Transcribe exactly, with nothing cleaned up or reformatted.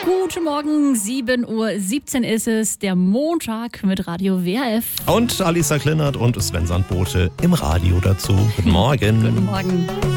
Guten Morgen, sieben Uhr siebzehn ist es, der Montag mit Radio W R F. Und Alisa Kleinert und Sven Sandbote im Radio dazu. Guten Morgen. Guten Morgen.